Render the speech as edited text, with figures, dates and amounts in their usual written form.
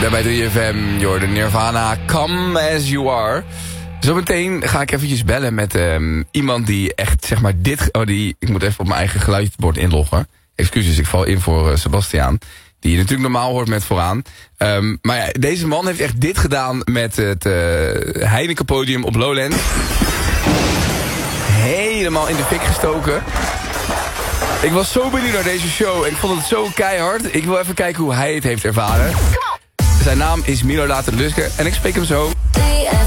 Daar bij 3FM, Jordan Nirvana, Come As You Are. Zometeen ga ik eventjes bellen met iemand die echt, zeg maar, dit... ik moet even op mijn eigen geluidsbord inloggen. Excuses, ik val in voor Sebastiaan. Die je natuurlijk normaal hoort met vooraan. Maar ja, deze man heeft echt dit gedaan met het Heineken podium op Lowlands. Helemaal in de fik gestoken. Ik was zo benieuwd naar deze show en ik vond het zo keihard. Ik wil even kijken hoe hij het heeft ervaren. Zijn naam is Milo Later Luske en ik spreek hem zo.